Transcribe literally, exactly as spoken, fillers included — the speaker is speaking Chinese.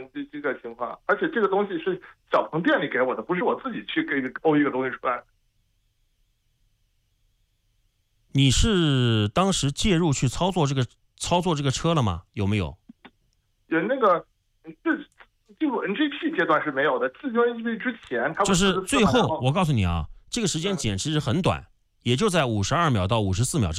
这这个情况，而且这个东西是小鹏店里给我的，不是我自己去给欧一个东西出来。 你是当时介入去操作这个操作这个车了吗？有没有？ 有那个这进入 N G P 阶段是没有的，进入 N G P 之前，它就是最后我告诉你啊，这个时间简直是很短，也就在五十二秒到五十四秒之